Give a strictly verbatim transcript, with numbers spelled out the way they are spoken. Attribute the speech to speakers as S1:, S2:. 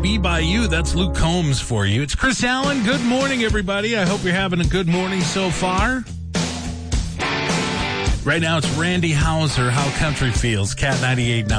S1: can be by you. That's Luke Combs for you. It's Chris Allen. Good morning, everybody. I hope you're having a good morning so far. Right now, it's Randy Hauser, How Country Feels, Cat ninety-eight point nine.